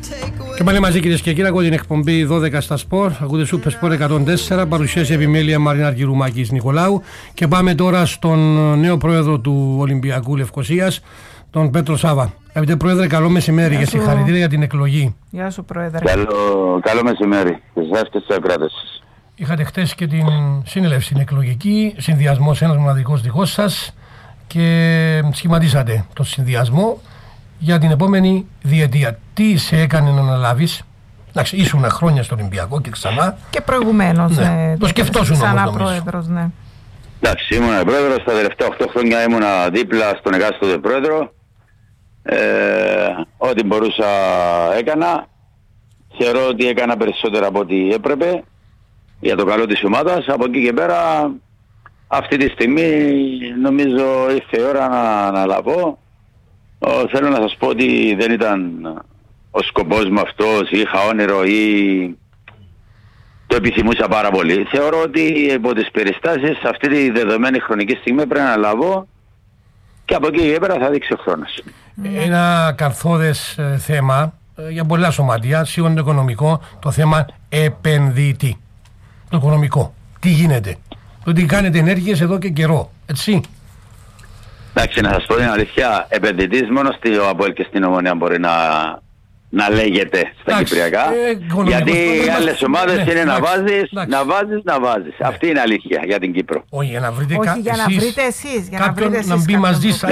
Και πάλι μαζί, κυρίες και κύριοι, ακούω την εκπομπή 12 στα Σπορ. Ακούτε Super Sport 104, παρουσίαση επιμέλεια Μαρίνα Αργυρουμάκης Νικολάου. Και πάμε τώρα στον νέο πρόεδρο του Ολυμπιακού Λευκωσίας, τον Πέτρο Σάβα. Αγαπητέ Πρόεδρε, καλό μεσημέρι και συγχαρητήρια για την εκλογή. Γεια σου, Πρόεδρε. Καλό μεσημέρι. Εσάς και στους ακροατές σας. Είχατε χτες και την συνέλευση την εκλογική, συνδυασμός ένας μοναδικός δικός σας, και σχηματίσατε τον συνδυασμό για την επόμενη διετία. Τι σε έκανε να αναλάβεις? Εντάξει, ήσουν χρόνια στο Ολυμπιακό και ξανά. Και προηγουμένως. Ναι. Το σκεφτόσουν όμως, ξανά πρόεδρος, ναι. Εντάξει, ήμουν πρόεδρος. Τα τελευταία 8 χρόνια ήμουνα δίπλα στον εκάστοτε πρόεδρο. Ό,τι μπορούσα έκανα. Θεωρώ ότι έκανα περισσότερα από ό,τι έπρεπε για το καλό της ομάδας. Από εκεί και πέρα, αυτή τη στιγμή νομίζω ήρθε η ώρα να αναλαβώ. Θέλω να σας πω ότι δεν ήταν ο σκοπός μου αυτός, είχα όνειρο ή το επιθυμούσα πάρα πολύ. Θεωρώ ότι υπό τις περιστάσεις αυτή τη δεδομένη χρονική στιγμή πρέπει να αναλαβώ και από εκεί και πέρα θα δείξει ο χρόνος. Ένα καρθώδες θέμα για πολλά σωματεία, σίγουρα το οικονομικό, το θέμα επενδυτή. Το οικονομικό. Τι γίνεται? Το ότι κάνετε ενέργειες εδώ και καιρό, έτσι. Εντάξει, να σας πω την αλήθεια, επενδυτής μόνο στο ΑΠΟΕΛ και στην Ομονία μπορεί να λέγεται στα κυπριακά. Γιατί οι άλλες ομάδες είναι να βάζεις. Αυτή είναι αλήθεια για την Κύπρο. Όχι, για να βρείτε εσείς. Κάποιον να μπει μαζί σας.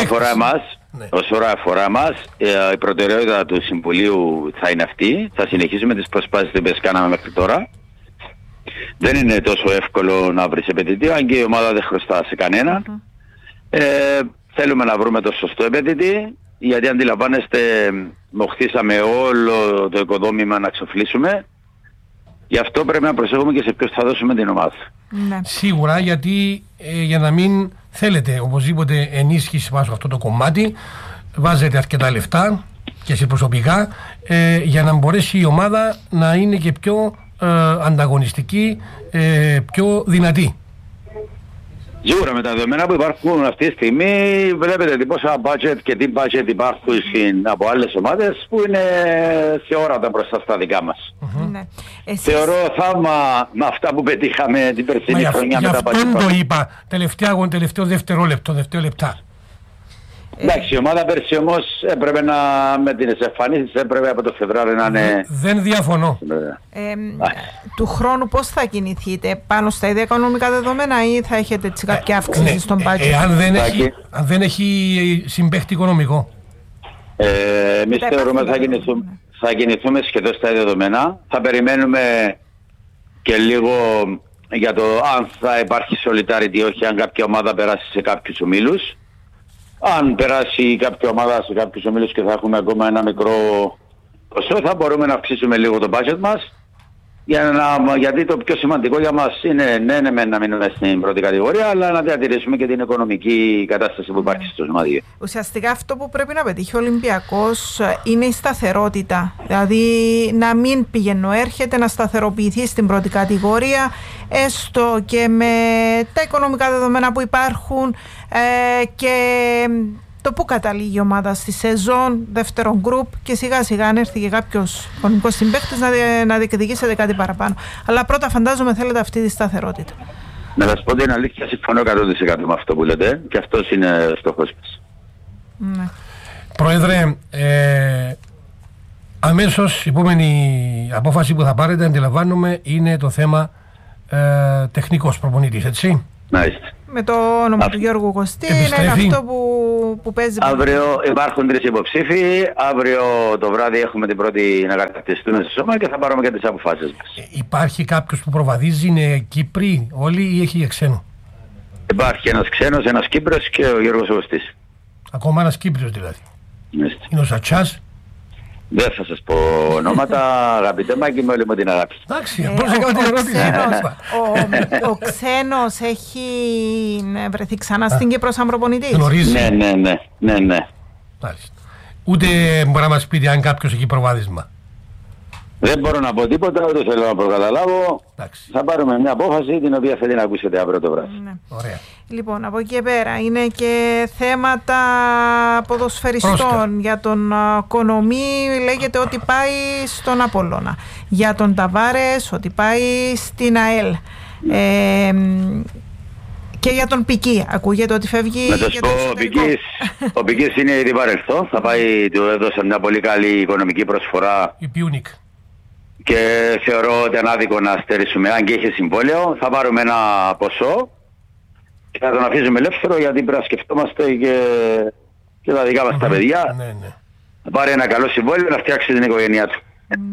Όσο αφορά εμάς, η προτεραιότητα του Συμβουλίου θα είναι αυτή. Θα συνεχίσουμε τις προσπάθειες που κάναμε μέχρι τώρα. Δεν είναι τόσο εύκολο να βρεις επενδυτή, αν και η ομάδα δεν χρωστά σε κανέναν. Θέλουμε να βρούμε το σωστό επενδυτή, γιατί αντιλαμβάνεστε, μοχθήσαμε όλο το οικοδόμημα να εξοφλήσουμε. Γι' αυτό πρέπει να προσέχουμε και σε ποιος θα δώσουμε την ομάδα. Ναι. Σίγουρα, γιατί για να μην θέλετε οπωσδήποτε ενίσχυση πάνω σε αυτό το κομμάτι, βάζετε αρκετά λεφτά και εσείς προσωπικά, για να μπορέσει η ομάδα να είναι και πιο ανταγωνιστική, πιο δυνατή. Σίγουρα με τα δεδομένα που υπάρχουν αυτή τη στιγμή, βλέπετε τι πόσα budget και τι budget υπάρχουν από άλλες ομάδες που είναι θεόρατα μπροστά στα δικά μας. Ναι. Θεωρώ θαύμα με αυτά που πετύχαμε την περσινή χρονιά με τα budget. Αυτό το είπα, τελευταίο δευτερόλεπτο, λεπτά. Εντάξει, η ομάδα πέρσι όμως έπρεπε με τις εμφανίσεις έπρεπε από το Φεβρουάριο να είναι... Δεν διαφωνώ. Του χρόνου πώς θα κινηθείτε? Πάνω στα ίδια οικονομικά δεδομένα ή θα έχετε κάποια αύξηση στον budget? Αν δεν έχει συμπαίχτη οικονομικό. Εμείς θεωρούμε θα κινηθούμε σχεδόν στα ίδια δεδομένα. Θα περιμένουμε και λίγο για το αν θα υπάρχει solidarity ή όχι, αν κάποια ομάδα περάσει σε κάποιους ομίλους. Αν περάσει κάποια ομάδα σε κάποιους ομίλους και θα έχουμε ακόμα ένα μικρό ποσό, θα μπορούμε να αυξήσουμε λίγο το budget μας. Γιατί το πιο σημαντικό για μας είναι να μείνουμε στην πρώτη κατηγορία, αλλά να διατηρήσουμε και την οικονομική κατάσταση που υπάρχει στο σωματείο. Ουσιαστικά αυτό που πρέπει να πετύχει ο Ολυμπιακός είναι η σταθερότητα. Δηλαδή να μην πηγαίνω-έρχεται, να σταθεροποιηθεί στην πρώτη κατηγορία, έστω και με τα οικονομικά δεδομένα που υπάρχουν και το που καταλήγει η ομάδα στη σεζόν, δεύτερο γκρουπ, και σιγά σιγά αν έρθει και κάποιος οικονομικός συμπαίκτης να διεκδικήσετε κάτι παραπάνω. Αλλά πρώτα φαντάζομαι θέλετε αυτή τη σταθερότητα. Να σας πω την αλήθεια, συμφωνώ 100% με αυτό που λέτε και αυτός είναι ο στόχος μας. Ναι. Πρόεδρε, αμέσως η επόμενη απόφαση που θα πάρετε, αντιλαμβάνομαι, είναι το θέμα τεχνικός προπονητής, έτσι. Μάλιστα. Με το όνομα του Γιώργου Κωστή είναι αυτό που παίζει. Αύριο υπάρχουν 3 υποψήφοι. Αύριο το βράδυ έχουμε την πρώτη να κατακτηστούμε στο σώμα και θα πάρουμε και τις αποφάσεις μας. Υπάρχει κάποιος που προβαδίζει, είναι Κύπροι όλοι ή έχει και ξένο? Υπάρχει ένας ξένος, ένας Κύπρος και ο Γιώργος Κωστής. Ακόμα ένας Κύπριος δηλαδή. Μάλιστα. Είναι ο Σατσάς. Δεν θα σας πω ονόματα, αγαπητέ Μάκη, με όλη μου την αγάπη. Εντάξει, απλώς έκανα την ερώτηση. Ο ξένος έχει βρεθεί ξανά στην Κύπρο σαν προπονητής? Γνωρίζει. Ναι. Μάλιστα. Ούτε μπορεί να μας πείτε αν κάποιος έχει προβάδισμα. Δεν μπορώ να πω τίποτα, δεν θέλω να προκαταλάβω. Εντάξει. Θα πάρουμε μια απόφαση την οποία θα την ακούσετε αύριο το βράδυ. Ναι. Ωραία. Λοιπόν, από εκεί και πέρα είναι και θέματα ποδοσφαιριστών. Για τον Κονομή λέγεται ότι πάει στον Απόλλωνα. Για τον Ταβάρες ότι πάει στην ΑΕΛ. Και για τον Πικί. Ακούγεται ότι φεύγει. Να σας πω, ο Πικίς είναι ήδη παρελθόν. Θα πάει, του έδωσε μια πολύ καλή οικονομική προσφορά. Η Πιούνικ. Και θεωρώ ότι ανάδικο να στερήσουμε. Αν και έχει συμβόλαιο, θα πάρουμε ένα ποσό και θα τον αφήσουμε ελεύθερο, γιατί πρέπει να σκεφτόμαστε και τα δικά μας τα παιδιά. Ναι, ναι. Θα πάρει ένα καλό συμβόλαιο να φτιάξει την οικογένειά του.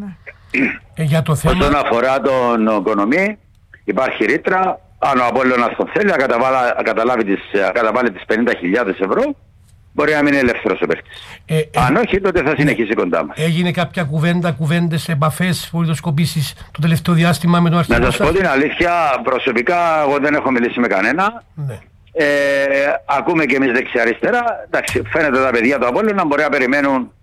Για το θέμα... Όσον αφορά τον Κονομή, υπάρχει ρήτρα. Αν ο Απόλλωνας τον θέλει να καταβάλει τις 50.000 ευρώ, μπορεί να μείνει ελεύθερος ο παίκτης. Αν όχι, τότε θα συνεχίσει κοντά μας. Έγινε κάποια κουβέντες, επαφές, πολιτοσκοπήσεις το τελευταίο διάστημα με τον αρχηγό? Να σας πω την αλήθεια, προσωπικά εγώ δεν έχω μιλήσει με κανένα. Ναι. Ακούμε και εμείς δεξιά-αριστερά. Εντάξει, φαίνεται τα παιδιά του Απόλλωνα μπορεί να περιμένουν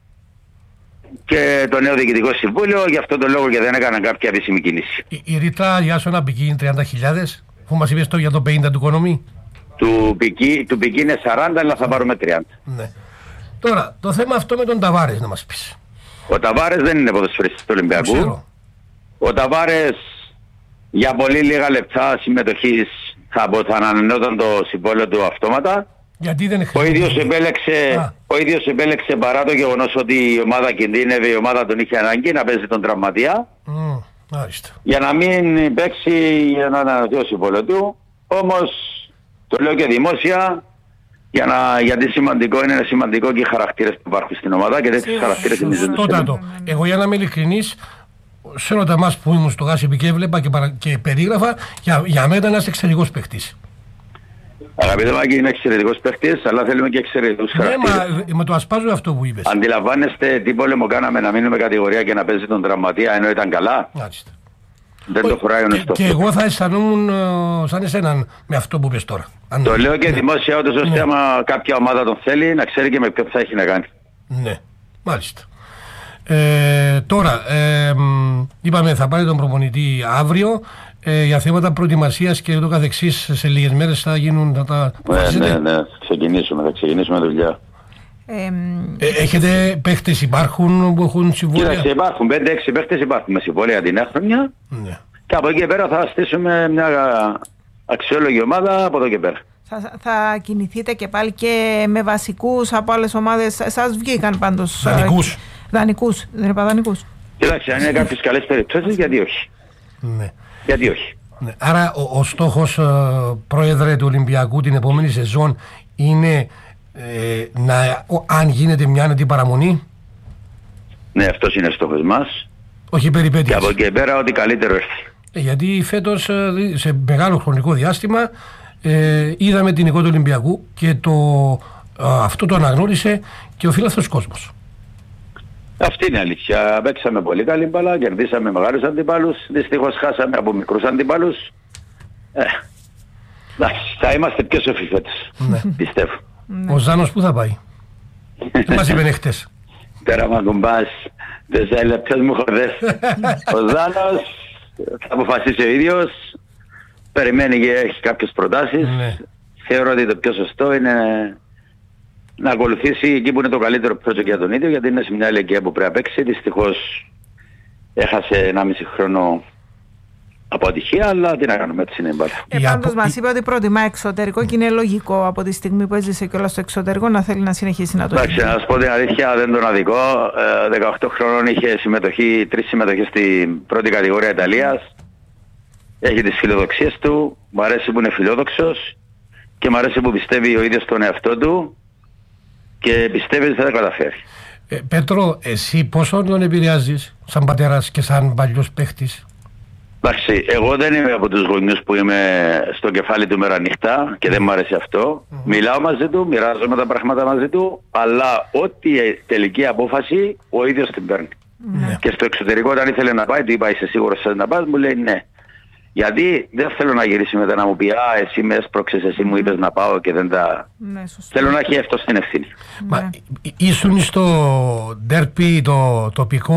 και το νέο διοικητικό συμβούλιο, γι' αυτό το λόγο και δεν έκαναν κάποια επίσημη κίνηση. Η ρήτρα για να πηγεί είναι 30.000, που μας είπες για το 50 του Κονομή. Του Πικί είναι 40, αλλά θα πάρουμε 30. Ναι. Τώρα, το θέμα αυτό με τον Ταβάρες να μας πεις. Ο Ταβάρες δεν είναι ποδοσφαιριστής του Ολυμπιακού. Ξέρω. Ο Ταβάρες για πολύ λίγα λεπτά συμμετοχής θα ανανεώταν το συμβόλαιο του αυτόματα. Γιατί δεν ο ίδιος επέλεξε παρά το γεγονός ότι η ομάδα κινδύνευε, η ομάδα τον είχε ανάγκη να παίζει τον τραυματία. Για να μην παίξει, για να ανανεωθεί το συμβόλαιο του. Όμως το λέω και δημόσια, γιατί σημαντικό είναι σημαντικό και οι χαρακτήρες που υπάρχουν στην ομάδα και τέτοιους χαρακτήρες εμείς δεν τους θέλουμε. Εγώ για να είμαι ειλικρινής, σε όλα τα μας που ήμουν στο Γάσιμπι και έβλεπα και περίγραφα, για μένα ήταν ένας εξαιρετικός παίκτης. Αγαπητέ Μάκη, είναι εξαιρετικός παίκτης, αλλά θέλουμε και εξαιρετικούς χαρακτήρες. Ναι, μα το ασπάζω αυτό που είπες. Αντιλαμβάνεστε τι πόλεμο κάναμε να μείνουμε κατηγορία και να παίζει τον τραυματία ενώ ήταν καλά? Μάλιστα. Δεν το χωράει ο νεστός. Και εγώ θα αισθανόμουν σαν εσέναν με αυτό που πες τώρα. Το λέω και δημόσια, ώστε άμα κάποια ομάδα τον θέλει να ξέρει και με ποιο θα έχει να κάνει. Ναι, μάλιστα. Τώρα, είπαμε θα πάρει τον προπονητή αύριο. Για θέματα προετοιμασίας και ούτω καθεξής σε λίγες μέρες θα γίνουν τα Ναι, θα ξεκινήσουμε δουλειά. Έχετε παίχτες υπάρχουν που έχουν συμβόλαια? Κοίταξε, υπάρχουν 5-6 παίχτες υπάρχουν με συμβόλαια την νέα χρονιά. Ναι. Και από εκεί και πέρα θα στήσουμε μια αξιόλογη ομάδα από εδώ και πέρα. Θα κινηθείτε και πάλι και με βασικούς από άλλες ομάδες? Σας βγήκαν πάντως δανεικούς, δεν είπα δανεικούς? Κοίταξε, αν είναι κάποιες καλές περιπτώσεις, γιατί όχι. Ναι. Γιατί όχι. Ναι. Άρα ο στόχος, πρόεδρε του Ολυμπιακού, την επόμενη σεζόν είναι αν γίνεται μια άνετη παραμονή? Ναι, αυτός είναι ο στόχος μας. Όχι περιπέτειες. Και από εκεί και πέρα ό,τι καλύτερο έρθει. Γιατί φέτος σε μεγάλο χρονικό διάστημα είδαμε την εικόνα του Ολυμπιακού και αυτό το αναγνώρισε και ο φίλαθλος κόσμος. Αυτή είναι η αλήθεια. Παίξαμε πολύ καλή μπάλα, κερδίσαμε μεγάλους αντιπάλους. Δυστυχώς χάσαμε από μικρούς αντιπάλους. Εντάξει, θα είμαστε πιο σοφοί φέτος. Ναι. Πιστεύω. Ο Ζάνος πού θα πάει? Δεν μας είπαν χτες. Τώρα μα κουμπάς, 4 λεπτές μου χορδές. Ο Ζάνος θα αποφασίσει ο ίδιος. Περιμένει και έχει κάποιες προτάσεις. Ναι. Θεωρώ ότι το πιο σωστό είναι να ακολουθήσει εκεί που είναι το καλύτερο project για τον ίδιο, γιατί είναι σε μια ηλικία που πρέπει να παίξει. Δυστυχώς έχασε 1,5 χρόνο από ατυχία, αλλά τι να κάνουμε, έτσι είναι η μπάλα. Πάντως μας είπε ότι προτιμά εξωτερικό και είναι λογικό από τη στιγμή που έζησε και όλα στο εξωτερικό να θέλει να συνεχίσει να το κάνει. Εντάξει, να σας πω την αλήθεια, δεν τον αδικό. 18 χρόνων είχε 3 συμμετοχές στην πρώτη κατηγορία Ιταλίας. Έχει τις φιλοδοξίες του, μου αρέσει που είναι φιλόδοξος και μου αρέσει που πιστεύει ο ίδιος στον εαυτό του και πιστεύει ότι θα τα καταφέρει. Πέτρο, εσύ πόσο τον επηρεάζεις σαν πατέρας και σαν παλιός παίχτης? Εντάξει, εγώ δεν είμαι από τους γονιούς που είμαι στο κεφάλι του μέρα νύχτα και δεν μου αρέσει αυτό. Μιλάω μαζί του, μοιράζομαι τα πράγματα μαζί του, αλλά ό,τι τελική απόφαση ο ίδιος την παίρνει. Και στο εξωτερικό όταν ήθελε να πάει, του είπα είσαι σίγουρος να πας, μου λέει ναι. Γιατί δεν θέλω να γυρίσει μετά να μου πει εσύ με έσπρωξες, εσύ μου είπες να πάω και δεν τα... Ναι, θέλω να έχει αυτό στην ευθύνη. Μα ήσουν στο ντέρπι το τοπικό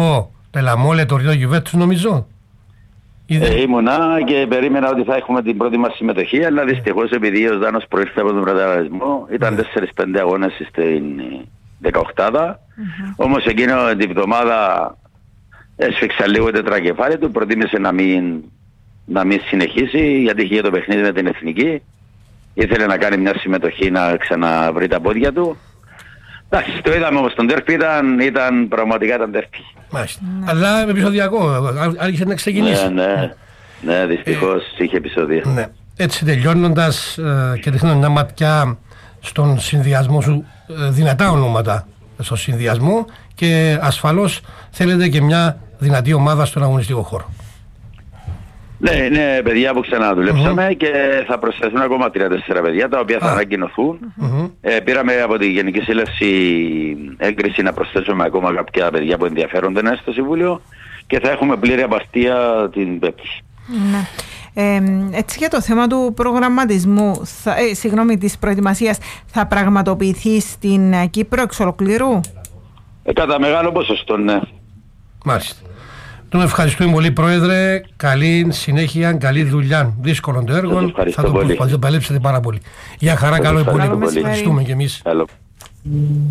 Πελαμόλε, Τωρινό, Γιουβέντους νομίζω. Ήμουνα και περίμενα ότι θα έχουμε την πρώτη μας συμμετοχή, αλλά δυστυχώς επειδή ο Ζάνος προήρθε από τον πρωταγωνισμό, ήταν 4-5 αγώνες στην 18η. Όμως εκείνο την εβδομάδα έσφιξα λίγο τετρακεφάλι του, προτίμησε να μην συνεχίσει γιατί είχε το παιχνίδι με την Εθνική. Ήθελε να κάνει μια συμμετοχή να ξαναβρει τα πόδια του. Εντάξει, το είδαμε όμως τον τέρπι, ήταν πραγματικά ήταν τέρπι. Μάλιστα. Αλλά επεισοδιακό, άρχισε να ξεκινήσει. Ναι, δυστυχώς είχε επεισόδια. Ναι. Έτσι τελειώνοντας και ρίχνω μια ματιά στον συνδυασμό σου, δυνατά ονόματα στο συνδυασμό και ασφαλώς θέλετε και μια δυνατή ομάδα στον αγωνιστικό χώρο. Ναι, παιδιά που ξαναδουλέψαμε και θα προσθεθούν ακόμα 3-4 παιδιά τα οποία θα ανακοινωθούν. Πήραμε από τη Γενική Σύλληψη έγκριση να προσθέσουμε ακόμα κάποια παιδιά που ενδιαφέρονται να είναι στο Συμβούλιο και θα έχουμε πλήρη απαρτία την Πέμπτη. Ναι. Έτσι για το θέμα του προγραμματισμού, της προετοιμασίας, θα πραγματοποιηθεί στην Κύπρο εξ ολοκλήρου? Κατά μεγάλο ποσοστό, ναι. Μάλιστα. Τον ευχαριστούμε πολύ, Πρόεδρε. Καλή συνέχεια, καλή δουλειά. Δύσκολο το έργο. Θα το παλέψετε πάρα πολύ. Για χαρά, καλό υπόλοιπο. Ευχαριστούμε κι εμείς.